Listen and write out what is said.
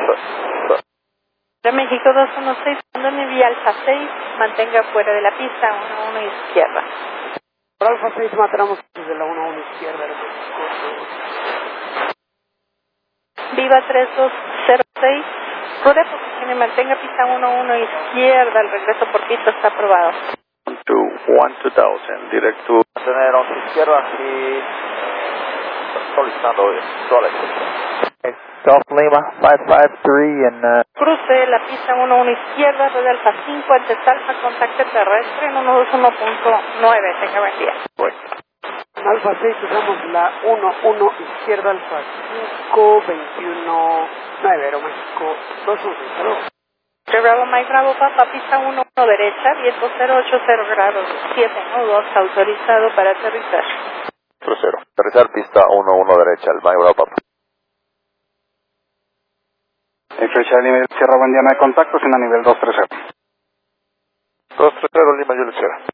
De México 216, London vía Alfa 6, mantenga fuera de la pista, 11 izquierda. Por Alfa 6 matamos desde la 11 izquierda. Viva 3206, rodea posición y mantenga pista 11 izquierda, el regreso por pista está aprobado. 2000, direct to... Tener 11 izquierda y... solicitando toda la izquierda. Golf Lima 553 and Cruce la pista 11 izquierda, rodea Alfa 5, antes Alfa, contacte terrestre en 121.9, tenga buen día. Alfa 6, usamos la 11 izquierda, Alfa 5, 21, 9, Aeroméxico 211, saludos. Bravo Mike Bravo Papa, pista 11 derecha, viento 080 grados, 7 nudos, autorizado para aterrizar. Crucero. Aterrizar pista 11 derecha, el Mike Bravo Papa. Fecha de nivel Sierra, buen día, no hay contactos en a nivel 230. 230 Lima, Juliet Sierra.